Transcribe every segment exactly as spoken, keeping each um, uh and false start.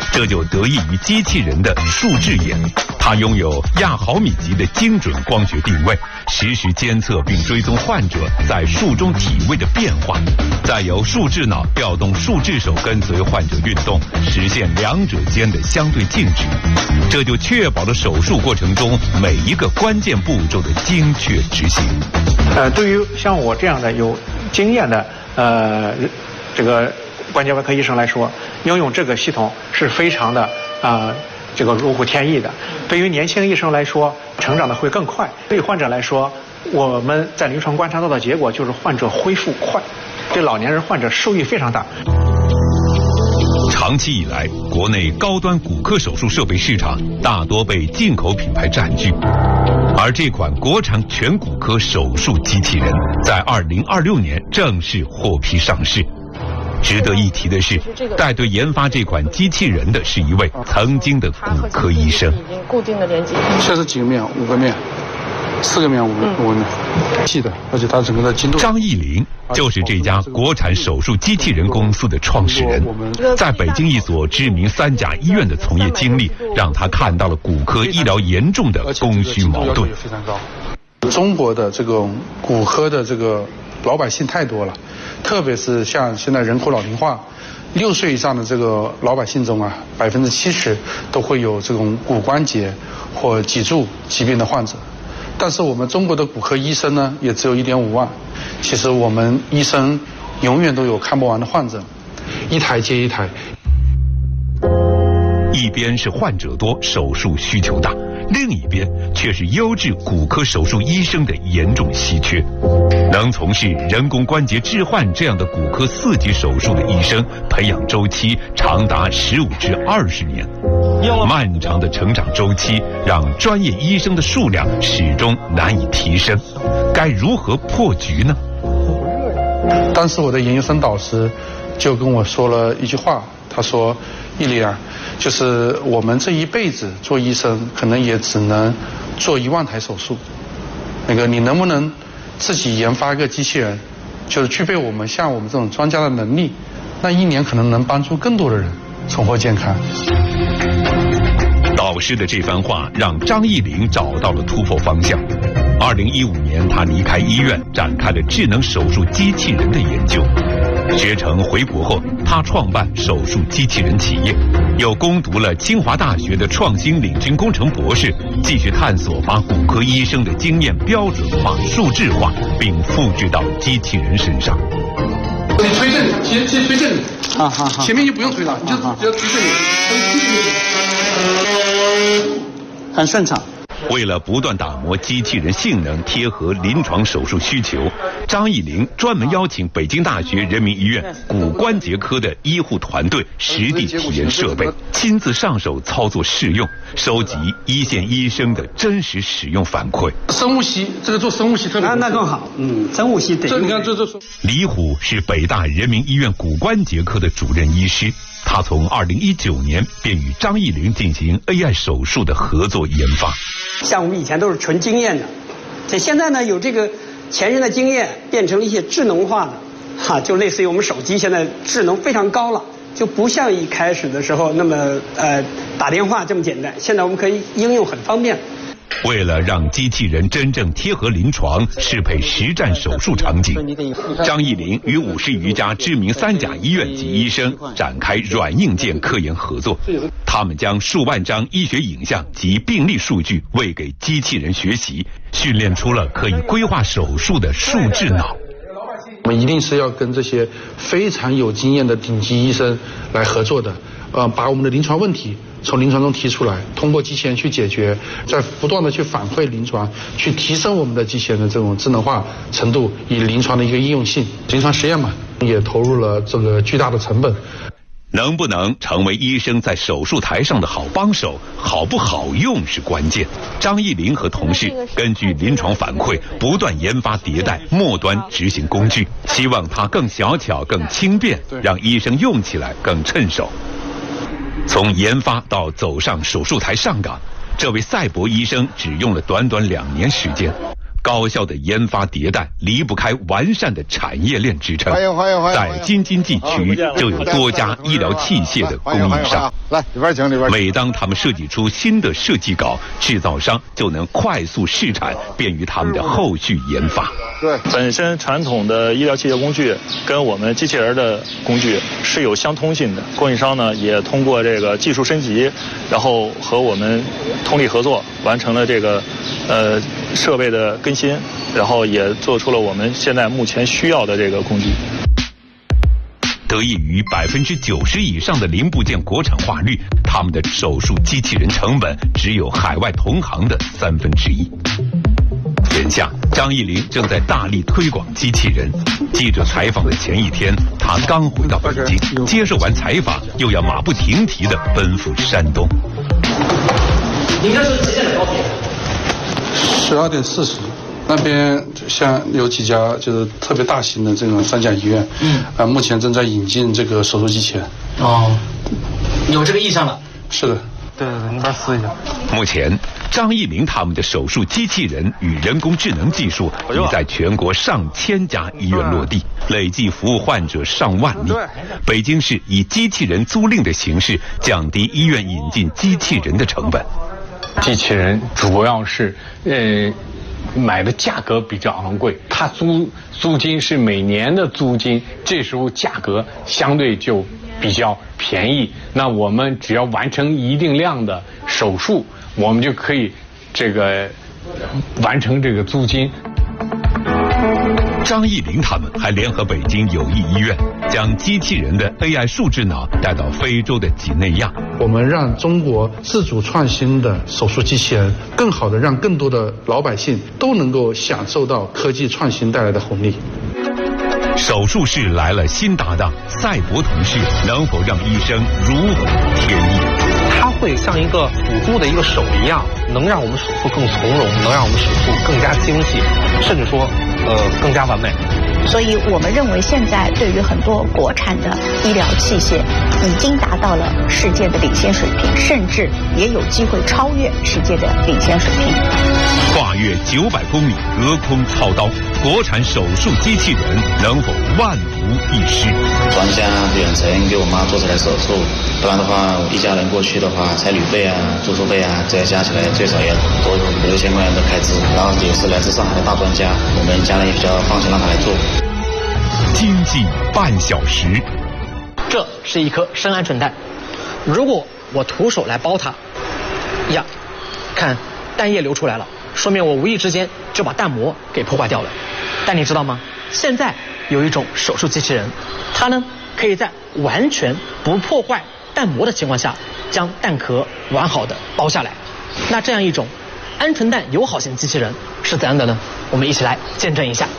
这就得益于机器人的数字眼，它拥有亚毫米级的精准光学定位，实时监测并追踪患者在术中体位的变化，再由数字脑调动数字手跟随患者运动，实现两者间的相对静止，这就确保了手术过程中每一个关键步骤的精确执行。 呃，对于像我这样的有经验的呃这个关节外科医生来说，应用这个系统是非常的呃这个如虎添翼的。对于年轻医生来说，成长的会更快；对患者来说，我们在临床观察到的结果就是患者恢复快，对老年人患者受益非常大。 长期以来，国内高端骨科手术设备市场大多被进口品牌占据，而这款国产全骨科手术机器人在二零二六年正式获批上市。值得一提的是，带队研发这款机器人的是一位曾经的骨科医生。 已经固定的连接。 现在是几个面？五个面，四个面，五个五个面，细的，而且它整个的精度。 张义林就是这家国产手术机器人公司的创始人，在北京一所知名三甲医院的从业经历，让他看到了骨科医疗严重的供需矛盾。 中国的这个骨科的这个老百姓太多了，特别是像现在人口老龄化，六岁以上的这个老百姓中啊，百分之七十都会有这种骨关节或脊柱疾病的患者。但是我们中国的骨科医生呢，也只有一点五万。其实我们医生永远都有看不完的患者，一台接一台。 一边是患者多，手术需求大，另一边却是优质骨科手术医生的严重稀缺。能从事人工关节置换这样的骨科四级手术的医生，培养周期长达十五至二十年。漫长的成长周期让专业医生的数量始终难以提升，该如何破局呢？ 当时我的研究生导师就跟我说了一句话，他说：“伊利啊，就是我们这一辈子做医生，可能也只能做一万台手术。那个你能不能自己研发一个机器人，就是具备我们像我们这种专家的能力，那一年可能能帮助更多的人重获健康。” 导师的这番话让张义林找到了突破方向。二零一五年，他离开医院，展开了智能手术机器人的研究。学成回国后，他创办手术机器人企业，又攻读了清华大学的创新领军工程博士，继续探索把骨科医生的经验标准化、数字化，并复制到机器人身上。 你推这里，先先推这里，好好好，前面就不用推了，你就只要推这里，推这里，很顺畅。 为了不断打磨机器人性能，贴合临床手术需求，张义林专门邀请北京大学人民医院骨关节科的医护团队实地体验设备，亲自上手操作试用，收集一线医生的真实使用反馈。 生物吸，这个做生物吸特别那那更好，嗯，生物吸得。 这你看这这。 李虎是北大人民医院骨关节科的主任医师。他从二零一九年便与张义林进行 A I 手术的合作研发。 像我们以前都是纯经验的，这现在呢有这个前人的经验变成一些智能化的，哈，就类似于我们手机现在智能非常高了，就不像一开始的时候那么呃打电话这么简单。现在我们可以应用很方便。 为了让机器人真正贴合临床，适配实战手术场景，张义林与五十余家知名三甲医院及医生展开软硬件科研合作。他们将数万张医学影像及病例数据喂给机器人学习，训练出了可以规划手术的数字脑。 我们一定是要跟这些非常有经验的顶级医生来合作的，呃，把我们的临床问题从临床中提出来，通过机器人去解决，再不断的去反馈临床，去提升我们的机器人的这种智能化程度，以临床的一个应用性。临床实验嘛，也投入了这个巨大的成本。 能不能成为医生在手术台上的好帮手，好不好用是关键。张义林和同事根据临床反馈，不断研发迭代末端执行工具，希望它更小巧、更轻便，让医生用起来更趁手。从研发到走上手术台上岗，这位赛博医生只用了短短两年时间。 高效的研发迭代离不开完善的产业链支撑。 欢迎欢迎欢迎！ 在京津冀区就有多家医疗器械的供应商。 来，里边请，里边。 每当他们设计出新的设计稿，制造商就能快速试产，便于他们的后续研发。 对， 本身传统的医疗器械工具跟我们机器人的工具是有相通性的。供应商呢也通过这个技术升级，然后和我们通力合作，完成了这个呃设备的更新，然后也做出了我们现在目前需要的这个工具。 得益于百分之九十以上的零部件国产化率，他们的手术机器人成本只有海外同行的三分之一。眼下，张义林正在大力推广机器人。记者采访的前一天，他刚回到北京，接受完采访，又要马不停蹄地奔赴山东。 您这是几点的高铁？ 十二点四十。那边像有几家就是特别大型的这种三甲医院，嗯，啊，目前正在引进这个手术机器人。 哦，有这个意向了？ 是的。 对对对，你把它撕一下。 目前，张义林他们的手术机器人与人工智能技术已在全国上千家医院落地，累计服务患者上万例。北京市以机器人租赁的形式降低医院引进机器人的成本。 机器人主要是呃。买的价格比较昂贵，它租租金是每年的租金，这时候价格相对就比较便宜。那我们只要完成一定量的手术，我们就可以这个完成这个租金。 张义林他们还联合北京友谊医院，将机器人的 A I 数智脑带到非洲的几内亚。 我们让中国自主创新的手术机器人，更好的让更多的老百姓都能够享受到科技创新带来的红利。 手术室来了新搭档，赛博同事能否让医生如虎添翼？ 它会像一个辅助的一个手一样，能让我们手术更从容，能让我们手术更加精细，甚至说呃更加完美。 所以我们认为现在对于很多国产的医疗器械已经达到了世界的领先水平，甚至也有机会超越世界的领先水平。 跨越九百公里隔空操刀，国产手术机器人能否万无一失？ 专家远程给我妈做出来手术，不然的话一家人过去的话，彩旅费啊、住宿费啊，这些加起来最少要多五六千块钱的开支。然后也是来自上海的大专家，我们家人也比较放心让他来做。 经济半小时， 这是一颗生鹌鹑蛋，如果我徒手来剥它，呀，看蛋液流出来了，说明我无意之间就把蛋膜给破坏掉了。但你知道吗？现在有一种手术机器人，它呢可以在完全不破坏蛋膜的情况下，将蛋壳完好的剥下来。那这样一种鹌鹑蛋友好型机器人是怎样的呢？我们一起来见证一下。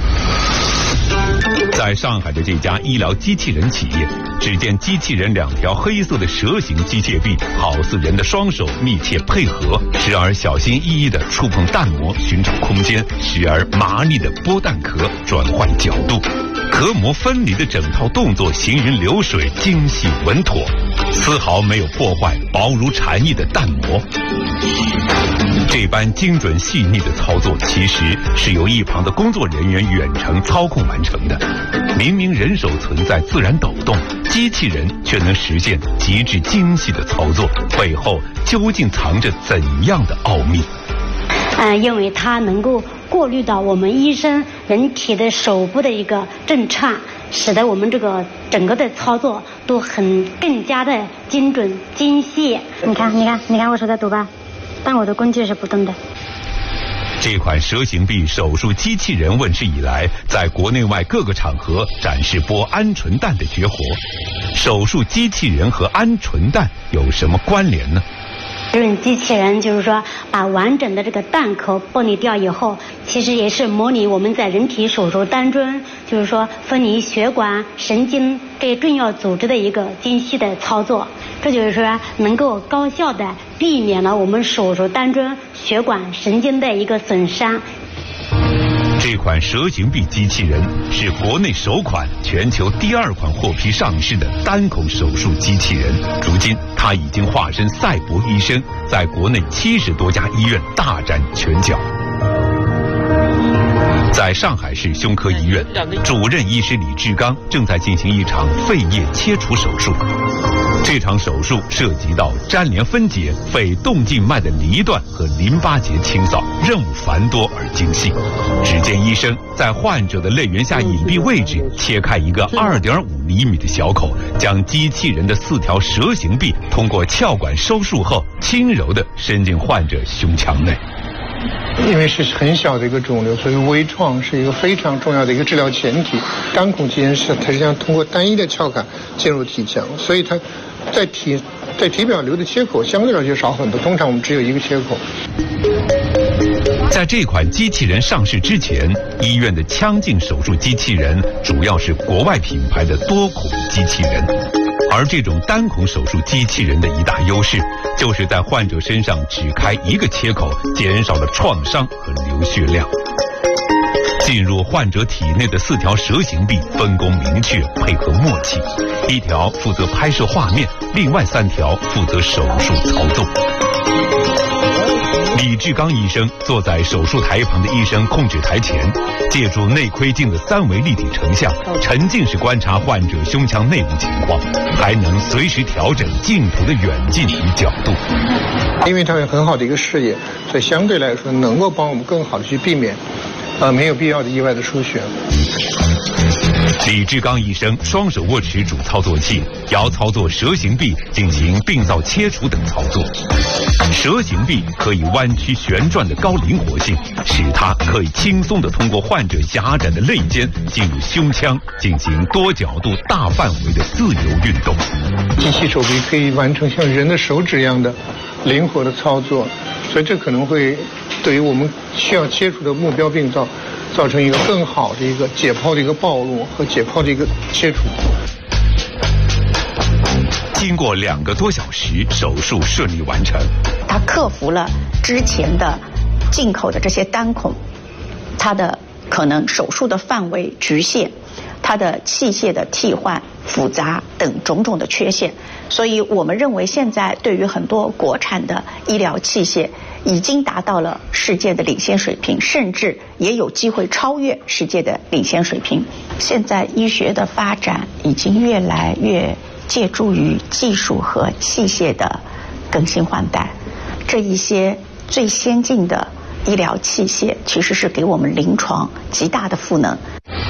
在上海的这家医疗机器人企业，只见机器人两条黑色的蛇形机械臂，好似人的双手密切配合，时而小心翼翼地触碰蛋膜寻找空间，时而麻利地剥蛋壳转换角度，壳膜分离的整套动作行云流水，精细稳妥，丝毫没有破坏薄如蝉翼的蛋膜。这般精准细腻的操作，其实是由一旁的工作人员远程操控完成的。明明人手存在自然抖动，机器人却能实现极致精细的操作，背后究竟藏着怎样的奥秘？ 呃，因为它能够过滤到我们医生人体的手部的一个震颤，使得我们这个整个的操作都很更加的精准精细。你看，你看，你看我手在抖吧，但我的工具是不动的。 这款蛇形臂手术机器人问世以来，在国内外各个场合展示剥鹌鹑蛋的绝活。手术机器人和鹌鹑蛋有什么关联呢？ 这种机器人就是说，把完整的这个蛋壳剥离掉以后，其实也是模拟我们在人体手术当中，就是说分离血管、神经这些重要组织的一个精细的操作。这就是说，能够高效的避免了我们手术当中血管、神经的一个损伤。 这款蛇形臂机器人是国内首款、全球第二款获批上市的单孔手术机器人。如今，它已经化身赛博医生，在国内七十多家医院大展拳脚。 在上海市胸科医院，主任医师李志刚正在进行一场肺叶切除手术。这场手术涉及到粘连分解肺动静脉的离断和淋巴结清扫，任务繁多而精细。只见医生在患者的肋缘下隐蔽位置切开一个 二点五厘米的小口，将机器人的四条蛇形臂通过鞘管收束后，轻柔地伸进患者胸腔内。 因为是很小的一个肿瘤，所以微创是一个非常重要的一个治疗前提。单孔机器人是它实际上通过单一的鞘杆进入体腔，所以它在体在体表留的切口相对来说少很多，通常我们只有一个切口。 在这款机器人上市之前，医院的腔镜手术机器人主要是国外品牌的多孔机器人。而这种单孔手术机器人的一大优势，就是在患者身上只开一个切口，减少了创伤和流血量。进入患者体内的四条蛇形臂分工明确，配合默契，一条负责拍摄画面，另外三条负责手术操作。李志刚医生坐在手术台旁的医生控制台前，借助内窥镜的三维立体成像，沉浸式观察患者胸腔内部情况，还能随时调整镜头的远近与角度。 因为它有很好的一个视野，所以相对来说能够帮我们更好的去避免呃没有必要的意外的出血。 李志刚医生双手握持主操作器，摇操作蛇形臂进行病灶切除等操作。蛇形臂可以弯曲旋转的高灵活性，使它可以轻松地通过患者狭窄的肋间进入胸腔，进行多角度、大范围的自由运动。 机器手臂可以完成像人的手指一样的灵活的操作，所以这可能会对于我们需要切除的目标病灶造成一个更好的一个解剖的一个暴露和解剖的一个切除。 经过两个多小时，手术顺利完成。 他克服了之前的进口的这些单孔，它的可能手术的范围局限，它的器械的替换复杂等种种的缺陷，所以我们认为现在对于很多国产的医疗器械已经达到了世界的领先水平，甚至也有机会超越世界的领先水平。现在医学的发展已经越来越借助于技术和器械的更新换代，这一些最先进的医疗器械其实是给我们临床极大的赋能。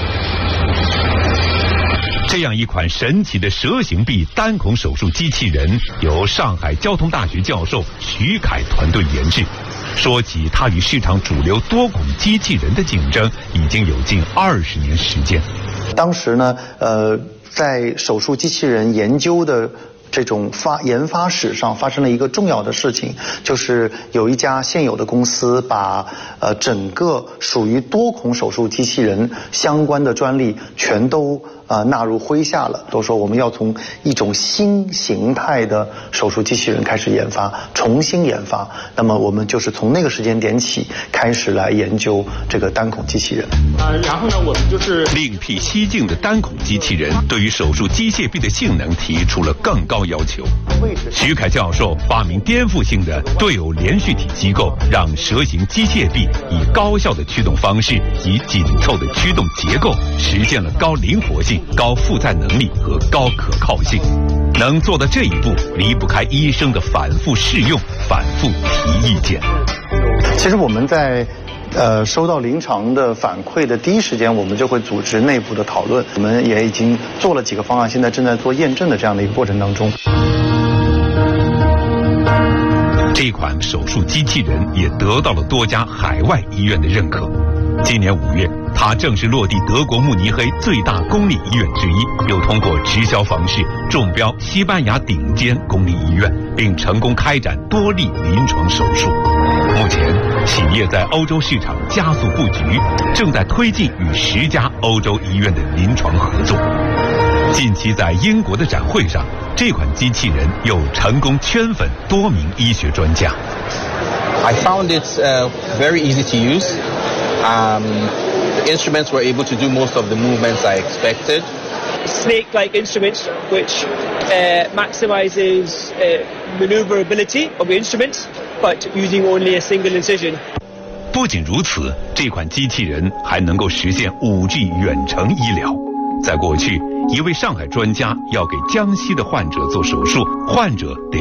这样一款神奇的蛇形臂单孔手术机器人，由上海交通大学教授徐凯团队研制。说起它与市场主流多孔机器人的竞争，已经有近二十年时间。 当时呢，呃，在手术机器人研究的这种发研发史上发生了一个重要的事情，就是有一家现有的公司把呃整个属于多孔手术机器人相关的专利全都呃纳入麾下了，都说我们要从一种新形态的手术机器人开始研发，重新研发。那么我们就是从那个时间点起开始来研究这个单孔机器人。 呃，然后呢，我们就是另辟蹊径的单孔机器人，对于手术机械臂的性能提出了更高要求。徐凯教授发明颠覆性的对偶连续体机构，让蛇形机械臂以高效的驱动方式，以紧凑的驱动结构，实现了高灵活性、高负载能力和高可靠性。能做到这一步，离不开医生的反复试用、反复提意见。 其实我们在呃收到临床的反馈的第一时间，我们就会组织内部的讨论。我们也已经做了几个方案，现在正在做验证的这样的一个过程当中。 这款手术机器人也得到了多家海外医院的认可。今年五月，它正式落地德国慕尼黑最大公立医院之一，又通过直销方式中标西班牙顶尖公立医院，并成功开展多例临床手术。目前，企业在欧洲市场加速布局，正在推进与十家欧洲医院的临床合作。近期在英国的展会上，这款机器人又成功圈粉多名医学专家。 I found it uh, very easy to use. Um, the instruments were able to do most of the movements I expected. Snake-like instruments, which uh, maximizes uh, maneuverability of the instruments, but using only a single incision. 不仅如此，这款机器人还能够实现 五 G 远程医疗。在过去，一位上海专家要给江西的患者做手术，患者得